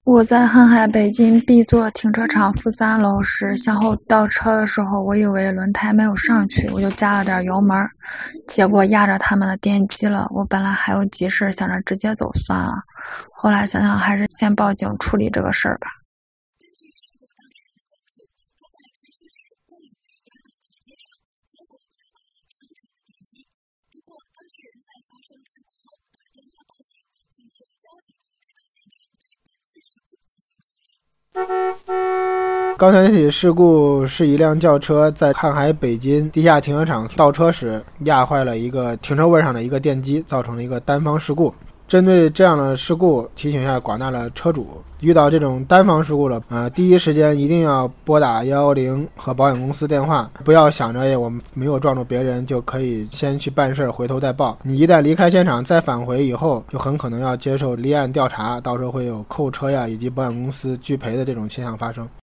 我在瀚海北京 B 座停车场负3楼时向后倒车的时候，我以为轮胎没有上去，我就加了点油门，结果压着他们的电机了。我本来还有急事，想着直接走算了，后来想想还是先报警处理这个事儿吧。 刚才那起事故是一辆轿车在瀚海北京地下停车场倒车时压坏了一个停车位上的一个电机，造成了一个单方事故。针对这样的事故，提醒一下广大的车主，遇到这种单方事故了，第一时间一定要拨打110和保险公司电话，不要想着我们没有撞到别人就可以先去办事，回头再报。你一旦离开现场再返回以后，就很可能要接受立案调查，到时候会有扣车呀以及保险公司拒赔的这种现象发生。